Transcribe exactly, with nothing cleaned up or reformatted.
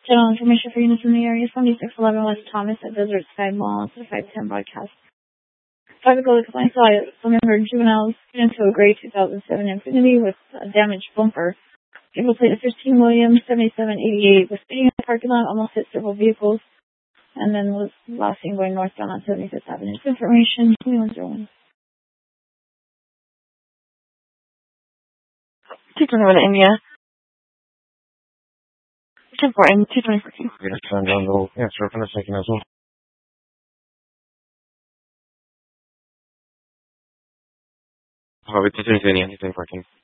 General information for units in the area, seventy-six eleven West Thomas at Desert Sky Mall, to the five ten broadcast. Traffic Gold explains why some member juveniles get into a gray two thousand seven Infiniti with a damaged bumper. Vehicle plate is fifteen Williams seventy-seven eighty-eight was speeding in the parking lot, almost hit several vehicles, and then was last seen going northbound on seventy-fifth Avenue. This information, two one zero one. two twenty-one India. ten four and two twenty-four. Yes, I'm going to answer for a second as well. How about two twenty-four?